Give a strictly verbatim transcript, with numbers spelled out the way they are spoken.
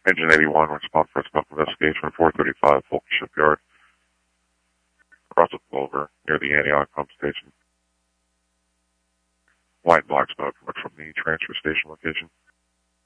Engine eighty-one, response for a smoke investigation, four thirty-five, Fulton Shipyard. Russell Clover, near the Antioch pump station. White and black smoke coming from the transfer station location.